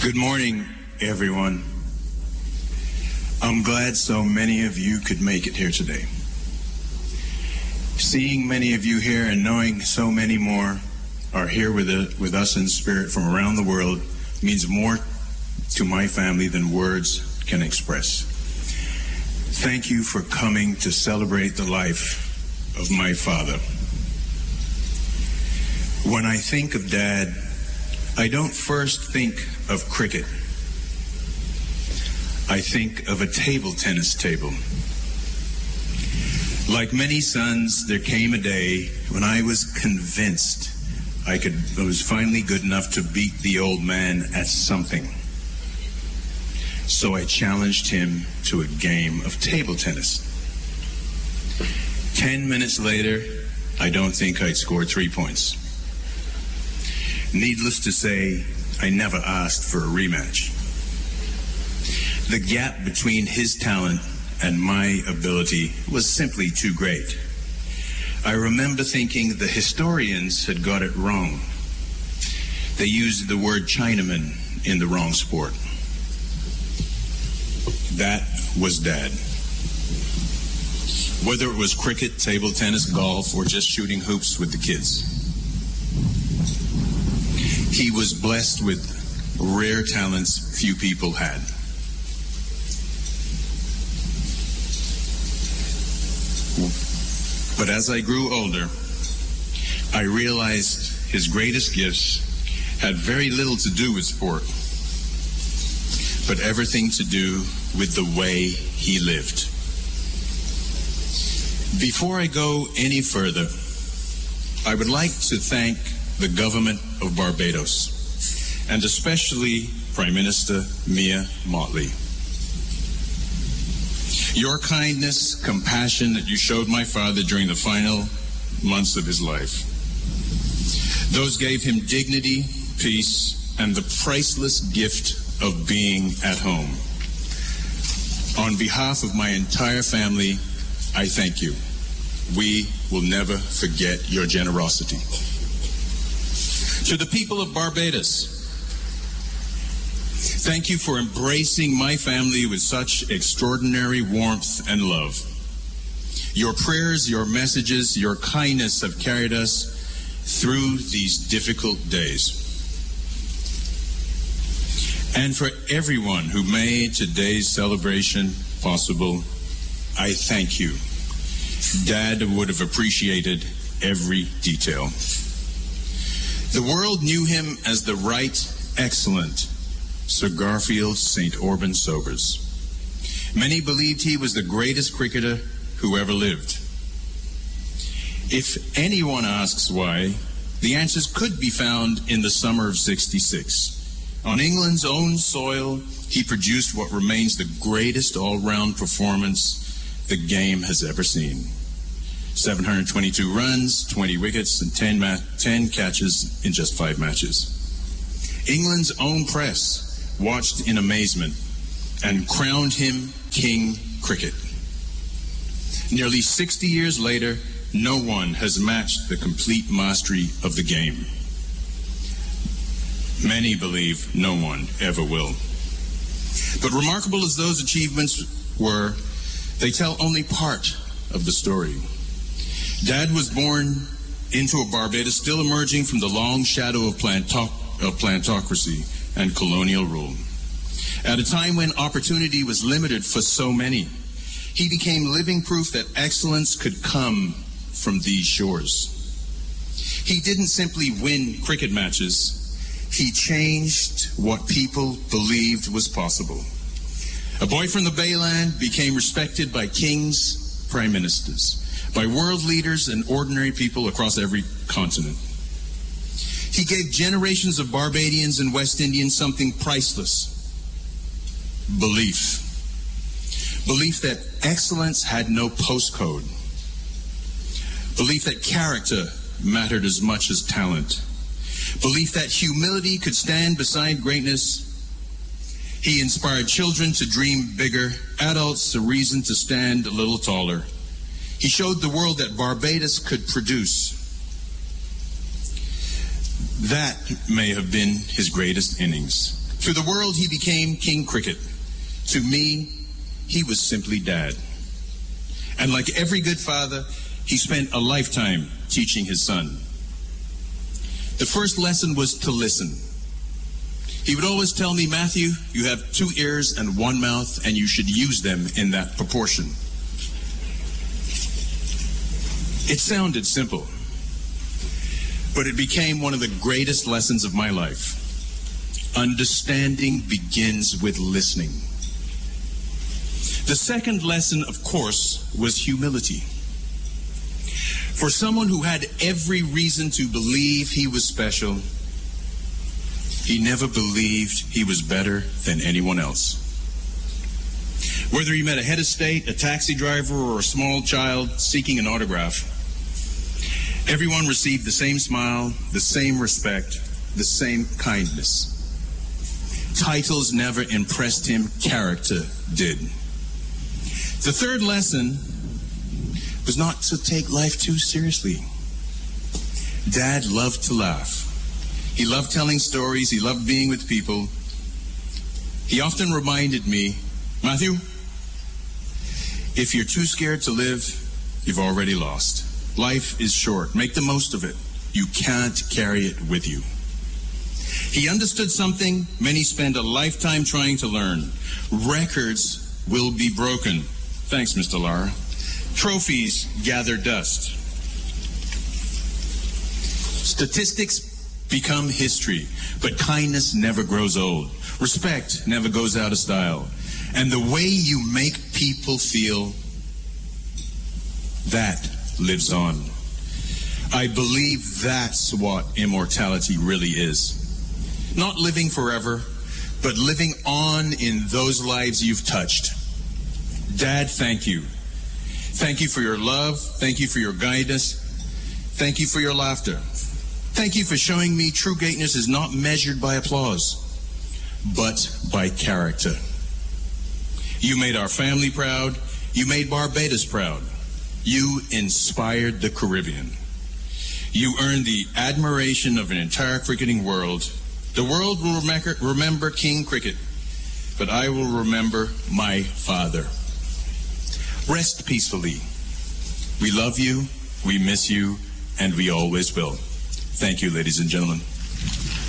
Good morning, everyone. I'm glad so many of you could make it here today. Seeing many of you here and knowing so many more are here with us in spirit from around the world means more to my family than words can express. Thank you for coming to celebrate the life of my father. When I think of Dad, I don't first think of cricket. I think of a table tennis table. Like many sons, there came a day when I was convinced I was finally good enough to beat the old man at something. So I challenged him to a game of table tennis. 10 minutes later, I don't think I'd scored 3 points. Needless to say, I never asked for a rematch. The gap between his talent and my ability was simply too great. I remember thinking the historians had got it wrong. They used the word Chinaman in the wrong sport. That was Dad. Whether it was cricket, table tennis, golf, or just shooting hoops with the kids. He was blessed with rare talents few people had. But as I grew older, I realized his greatest gifts had very little to do with sport, but everything to do with the way he lived. Before I go any further, I would like to thank the government of Barbados, and especially Prime Minister Mia Mottley. Your kindness, compassion that you showed my father during the final months of his life, those gave him dignity, peace, and the priceless gift of being at home. On behalf of my entire family, I thank you. We will never forget your generosity. To the people of Barbados, thank you for embracing my family with such extraordinary warmth and love. Your prayers, your messages, your kindness have carried us through these difficult days. And for everyone who made today's celebration possible, I thank you. Dad would have appreciated every detail. The world knew him as the right, excellent Sir Garfield St. Aubyn Sobers. Many believed he was the greatest cricketer who ever lived. If anyone asks why, the answers could be found in the summer of '66. On England's own soil, he produced what remains the greatest all-round performance the game has ever seen. 722 runs, 20 wickets, and 10 catches in just 5 matches. England's own press watched in amazement and crowned him King Cricket. Nearly 60 years later, no one has matched the complete mastery of the game. Many believe no one ever will. But remarkable as those achievements were, they tell only part of the story. Dad was born into a Barbados still emerging from the long shadow of plantocracy and colonial rule. At a time when opportunity was limited for so many, he became living proof that excellence could come from these shores. He didn't simply win cricket matches, he changed what people believed was possible. A boy from the Bayland became respected by kings, prime ministers, by world leaders and ordinary people across every continent. He gave generations of Barbadians and West Indians something priceless: belief. Belief that excellence had no postcode. Belief that character mattered as much as talent. Belief that humility could stand beside greatness. He inspired children to dream bigger, adults a reason to stand a little taller. He showed the world that Barbados could produce. That may have been his greatest innings. To the world, he became King Cricket. To me, he was simply Dad. And like every good father, he spent a lifetime teaching his son. The first lesson was to listen. He would always tell me, Matthew, you have 2 ears and 1 mouth, and you should use them in that proportion. It sounded simple, but it became one of the greatest lessons of my life. Understanding begins with listening. The second lesson, of course, was humility. For someone who had every reason to believe he was special, he never believed he was better than anyone else. Whether he met a head of state, a taxi driver, or a small child seeking an autograph, everyone received the same smile, the same respect, the same kindness. Titles never impressed him, character did. The third lesson was not to take life too seriously. Dad loved to laugh. He loved telling stories. He loved being with people. He often reminded me, Matthew, if you're too scared to live, you've already lost. Life is short. Make the most of it. You can't carry it with you. He understood something many spend a lifetime trying to learn. Records will be broken. Thanks, Mr. Lara. Trophies gather dust. Statistics become history, but kindness never grows old. Respect never goes out of style. And the way you make people feel, that lives on. I believe that's what immortality really is. Not living forever, but living on in those lives you've touched. Dad, thank you. Thank you for your love. Thank you for your guidance. Thank you for your laughter. Thank you for showing me true greatness is not measured by applause, but by character. You made our family proud. You made Barbados proud. You inspired the Caribbean. You earned the admiration of an entire cricketing world. The world will remember King Cricket, but I will remember my father. Rest peacefully. We love you, we miss you, and we always will. Thank you, ladies and gentlemen.